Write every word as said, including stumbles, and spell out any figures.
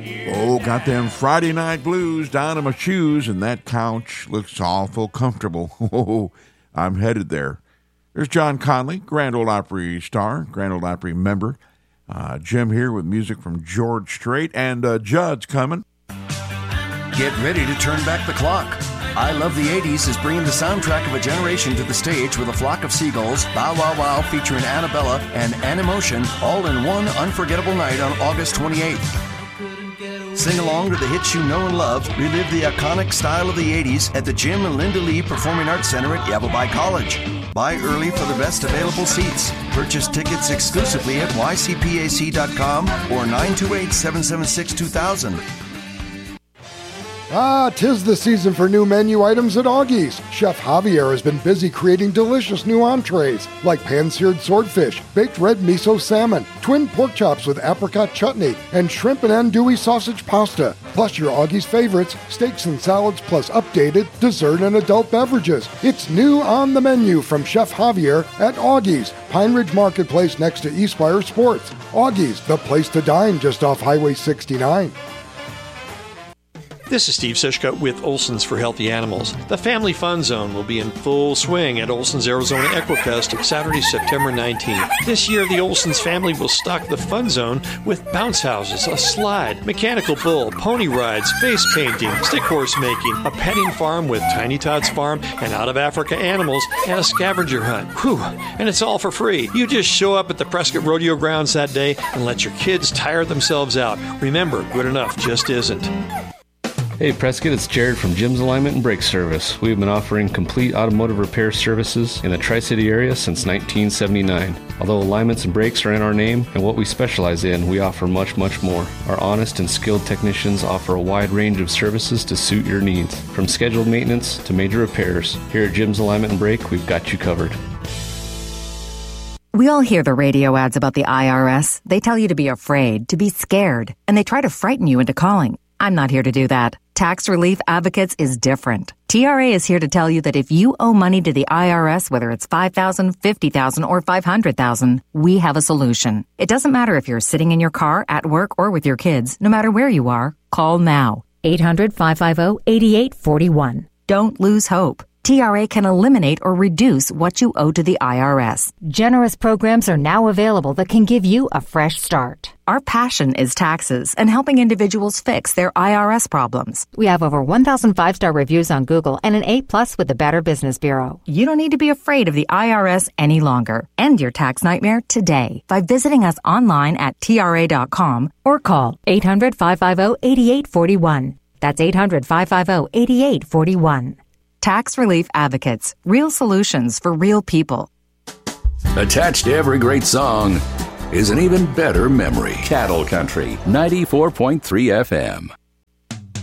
Oh, got them Friday night blues down in my shoes, and that couch looks awful comfortable. Oh, I'm headed there. There's John Conley, Grand Ole Opry star, Grand Ole Opry member. Uh, Jim here with music from George Strait, and uh, Judd's coming. Get ready to turn back the clock. I Love the eighties is bringing the soundtrack of a generation to the stage with A Flock of Seagulls, Bow Wow Wow featuring Annabella, and Animotion, all in one unforgettable night on August twenty-eighth. Sing along to the hits you know and love. Relive the iconic style of the eighties at the Jim and Linda Lee Performing Arts Center at Yavapai College. Buy early for the best available seats. Purchase tickets exclusively at y c p a c dot com or nine two eight, seven seven six, two thousand. Ah, 'tis the season for new menu items at Augie's. Chef Javier has been busy creating delicious new entrees like pan-seared swordfish, baked red miso salmon, twin pork chops with apricot chutney, and shrimp and andouille sausage pasta. Plus your Augie's favorites, steaks and salads, plus updated dessert and adult beverages. It's new on the menu from Chef Javier at Augie's, Pine Ridge Marketplace next to Eastspire Sports. Augie's, the place to dine just off Highway sixty-nine. This is Steve Sischka with Olson's for Healthy Animals. The Family Fun Zone will be in full swing at Olson's Arizona Equifest Saturday, September nineteenth. This year, the Olson's family will stock the Fun Zone with bounce houses, a slide, mechanical bull, pony rides, face painting, stick horse making, a petting farm with Tiny Todd's Farm and Out of Africa animals, and a scavenger hunt. Whew! And it's all for free. You just show up at the Prescott Rodeo Grounds that day and let your kids tire themselves out. Remember, good enough just isn't. Hey Prescott, it's Jared from Jim's Alignment and Brake Service. We've been offering complete automotive repair services in the Tri-City area since nineteen seventy-nine. Although alignments and brakes are in our name and what we specialize in, we offer much, much more. Our honest and skilled technicians offer a wide range of services to suit your needs. From scheduled maintenance to major repairs, here at Jim's Alignment and Brake, we've got you covered. We all hear the radio ads about the I R S. They tell you to be afraid, to be scared, and they try to frighten you into calling. I'm not here to do that. Tax Relief Advocates is different. T R A is here to tell you that if you owe money to the I R S, whether it's five thousand dollars, fifty thousand dollars, or five hundred thousand dollars, we have a solution. It doesn't matter if you're sitting in your car, at work, or with your kids. No matter where you are, call now. eight hundred, five five zero, eight eight four one. Don't lose hope. T R A can eliminate or reduce what you owe to the I R S. Generous programs are now available that can give you a fresh start. Our passion is taxes and helping individuals fix their I R S problems. We have over one thousand five-star reviews on Google and an A plus with the Better Business Bureau. You don't need to be afraid of the I R S any longer. End your tax nightmare today by visiting us online at T R A dot com or call eight hundred, five five zero, eight eight four one. That's eight hundred, five five zero, eight eight four one. Tax Relief Advocates. Real solutions for real people. Attached to every great song is an even better memory. Cattle Country, ninety-four point three F M.